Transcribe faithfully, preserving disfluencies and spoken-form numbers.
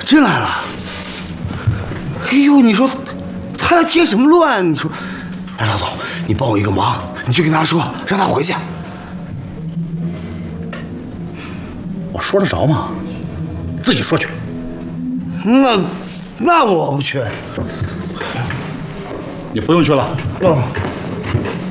真来了。哎呦，你说他来添什么乱？你说，哎，老总，你帮我一个忙，你去跟他说，让他回去。 我说得着吗？自己说去。 那那我不去。 你不用去了。 嗯。